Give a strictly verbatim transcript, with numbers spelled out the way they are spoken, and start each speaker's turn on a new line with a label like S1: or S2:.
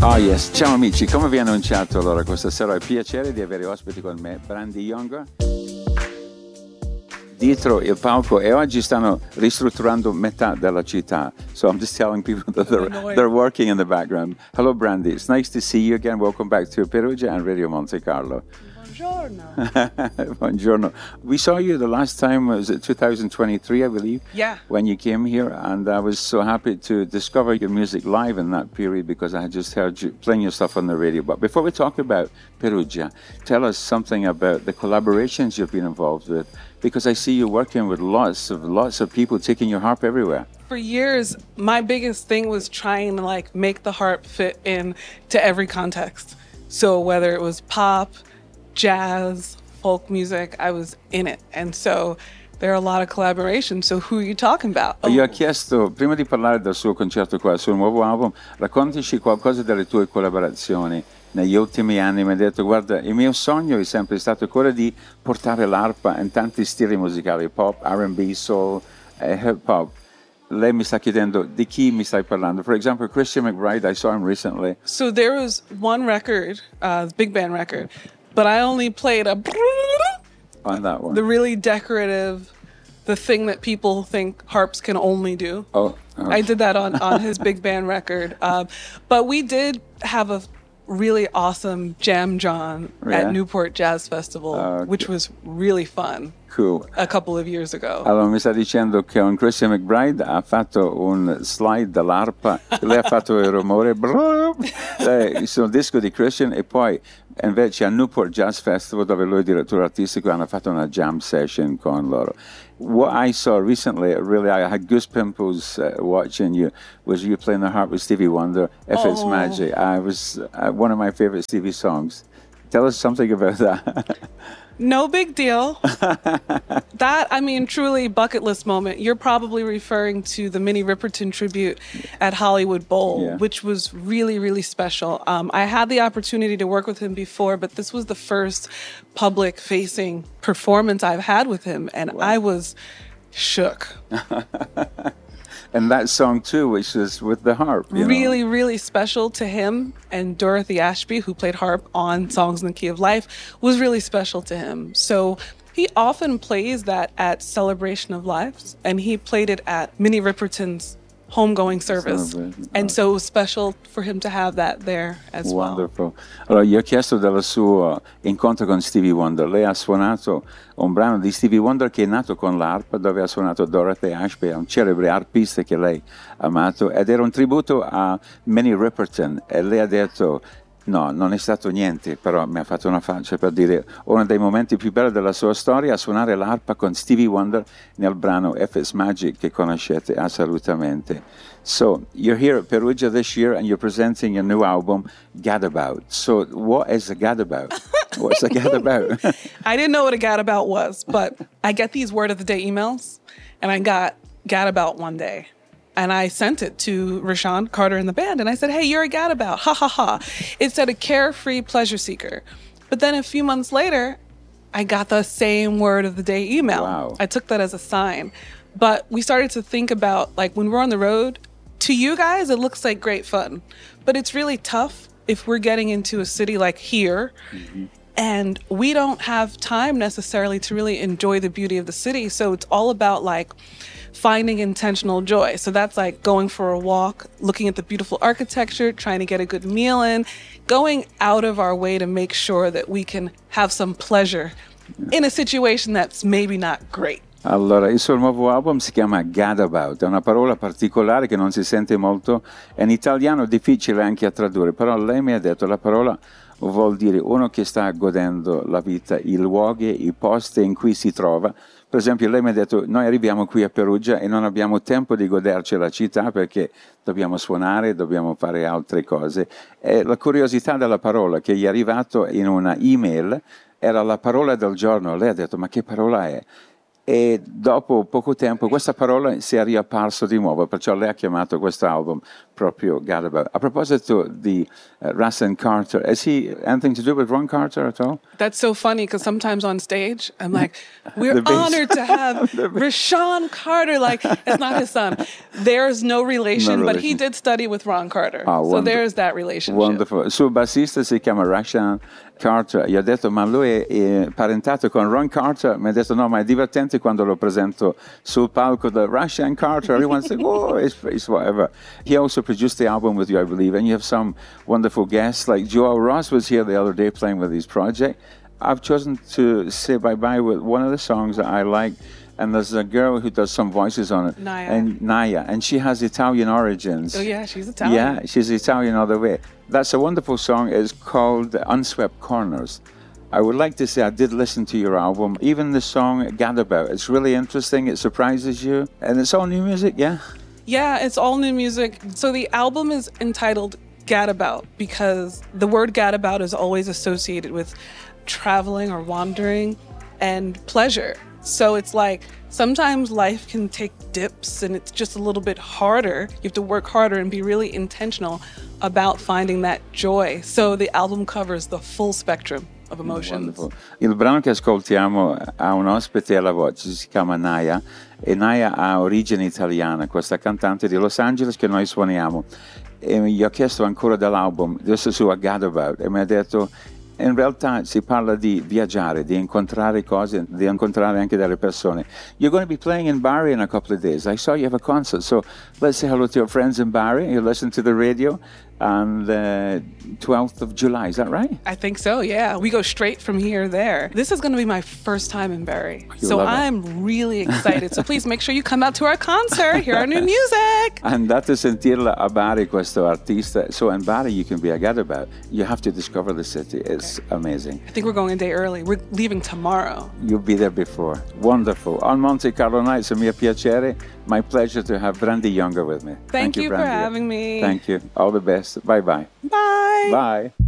S1: Oh yes, ciao amici, come vi ho annunciato allora questa sera ho il piacere di avere ospiti con me Brandy Younger dietro il palco e oggi stanno ristrutturando metà della città. So I'm just telling people that they're, they're working in the background. Hello Brandy, it's nice to see you again. Welcome back to Perugia and Radio Monte Carlo.
S2: Buongiorno.
S1: Buongiorno. We saw you the last time, was it two thousand twenty-three, I believe?
S2: Yeah.
S1: When you came here, and I was so happy to discover your music live in that period because I had just heard you playing your stuff on the radio. But before we talk about Perugia, tell us something about the collaborations you've been involved with, because I see you working with lots of lots of people taking your harp everywhere.
S2: For years, my biggest thing was trying to like make the harp fit in to every context. So whether it was pop, jazz, folk music, I was in it. And so there are a lot of collaborations. So who are you talking about?
S1: Oh. Io ho chiesto, prima di parlare del suo concerto qua, sul nuovo album, raccontaci qualcosa delle tue collaborazioni. Negli ultimi anni mi ha detto, guarda, il mio sogno è sempre stato quello di portare l'arpa in tanti stili musicali, pop, R and B, soul, e hip hop. Lei mi sta chiedendo di chi mi stai parlando. For example, Christian McBride, I saw him recently.
S2: So there was one record, uh, big band record, but I only played a
S1: on that one.
S2: The really decorative, the thing that people think harps can only do.
S1: Oh, okay.
S2: I did that on, on his big band record. Um, but we did have a really awesome Jam John
S1: Yeah.
S2: at Newport Jazz Festival,
S1: Okay.
S2: which was really fun.
S1: Cool.
S2: A couple of years ago.
S1: Allora mi sta dicendo che un Christian McBride ha fatto un slide dall'arpa, lei ha fatto il rumore, lei, sul disco di Christian, e poi invece a Newport Jazz Festival, dove lui è direttore artistico, hanno fatto una jam session con loro. What I saw recently, really, I had goose pimples uh, watching you, was you playing the harp with Stevie Wonder, If
S2: Oh.
S1: It's Magic. I was uh, one of my favorite Stevie songs. Tell us something about that.
S2: No big deal. That, I mean, truly bucket list moment. You're probably referring to the Minnie Riperton tribute at Hollywood Bowl,
S1: Yeah.
S2: which was really, really special. Um, I had the opportunity to work with him before, but this was the first public-facing performance I've had with him, and
S1: Wow.
S2: I was shook.
S1: And that song too, which is with the harp. You
S2: Really,
S1: know?
S2: really special to him, and Dorothy Ashby, who played harp on Songs in the Key of Life, was really special to him. So he often plays that at Celebration of Lives, and he played it at Minnie Riperton's homegoing service.
S1: Celebration.
S2: And so it was special for him to have that there as well.
S1: Wonderful. Allora, gli ho chiesto del suo incontro con Stevie Wonder. Lei ha suonato un brano di Stevie Wonder che è nato con l'arpa, dove ha suonato Dorothy Ashby, un celebre arpista che lei ha amato, ed era un tributo a Minnie Riperton, e lei ha detto: no, non è stato niente, però mi ha fatto una faccia per dire uno dei momenti più belli della sua storia, a suonare l'arpa con Stevie Wonder nel brano If It's Magic, che conoscete assolutamente. So, you're here at Perugia this year and you're presenting your new album, Gadabout. So, what is a Gadabout? What's a Gadabout?
S2: I didn't know what a gadabout was, but I get these word of the day emails, and I got gadabout one day. And I sent it to Rashawn Carter in the band, and I said, hey, you're a gadabout, ha ha ha. It said a carefree pleasure seeker. But then a few months later, I got the same word of the day email.
S1: Wow.
S2: I took that as a sign. But we started to think about, like, when we're on the road, to you guys, it looks like great fun. But it's really tough if we're getting into a city like here, mm-hmm. and we don't have time necessarily to really enjoy the beauty of the city. So it's all about, like, finding intentional joy. So that's like going for a walk, looking at the beautiful architecture, trying to get a good meal in, going out of our way to make sure that we can have some pleasure in a situation that's maybe not great.
S1: Allora, il suo nuovo album si chiama Gadabout, è una parola particolare che non si sente molto, e in italiano è difficile anche a tradurre, però lei mi ha detto la parola vuol dire uno che sta godendo la vita, i luoghi, i posti in cui si trova. Per esempio, lei mi ha detto, noi arriviamo qui a Perugia e non abbiamo tempo di goderci la città perché dobbiamo suonare, dobbiamo fare altre cose. E la curiosità della parola che gli è arrivato in una email era la parola del giorno. Lei ha detto, ma che parola è? E dopo poco tempo questa parola si è riapparsa di nuovo, perciò lei ha chiamato questo album proprio Gadabout. A proposito di uh, Rustin Carter, is he anything to do with Ron Carter at all?
S2: That's so funny because sometimes on stage, I'm like, we're honored to have Rashawn Carter. Like, it's not his son. There's no relation,
S1: No
S2: but he
S1: relation.
S2: did study with Ron Carter.
S1: Ah,
S2: so
S1: wonder-
S2: there's that relationship.
S1: Wonderful. Il suo bassista si chiama Rashawn Carter. Gli ho detto, ma lui è, è parentato con Ron Carter? Mi ha detto, no, ma è divertente quando lo presento sul palco da Rashawn Carter. Everyone's like, oh, it's, it's whatever. He also produced the album with you, I believe, and you have some wonderful guests. Like Joel Ross was here the other day playing with his project. I've chosen to say bye-bye with one of the songs that I like. And there's a girl who does some voices on it.
S2: Naya.
S1: And Naya. And she has Italian origins.
S2: Oh, yeah, she's Italian.
S1: Yeah, she's Italian all the way. That's a wonderful song. It's called Unswept Corners. I would like to say I did listen to your album. Even the song Gadabout. It's really interesting. It surprises you. And it's all new music, yeah?
S2: Yeah, it's all new music. So the album is entitled Gadabout because the word gadabout is always associated with traveling or wandering and pleasure. So it's like sometimes life can take dips and it's just a little bit harder. You have to work harder and be really intentional about finding that joy. So the album covers the full spectrum of emotions.
S1: Wonderful. Il brano che ascoltiamo ha un ospite alla voce, si chiama Naya, e Naya ha origine italiana, questa cantante di Los Angeles che noi suoniamo. E gli ho chiesto ancora dell'album, adesso su A Gadabout, e mi ha detto, in realtà si parla di viaggiare, di incontrare cose, di incontrare anche delle persone. You're going to be playing in Bari in a couple of days. I saw you have a concert, so let's say hello to your friends in Bari. You listen to the radio on the twelfth of July, is that right?
S2: I think so, yeah. We go straight from here there. This is going to be my first time in Barrie.
S1: You
S2: So
S1: love it.
S2: I'm really excited. So please make sure you come out to our concert, hear our new music.
S1: Andate a sentirla a Bari, questo artista. So in Bari you can be a gadabout. You have to discover the city. It's amazing.
S2: I think we're going a day early. We're leaving tomorrow.
S1: You'll be there before. Wonderful. On Monte Carlo Nights, a mio piacere. My pleasure to have Brandy Younger with me.
S2: Thank you for
S1: Brandy.
S2: having me.
S1: Thank you. All the best. Bye-bye.
S2: Bye.
S1: Bye.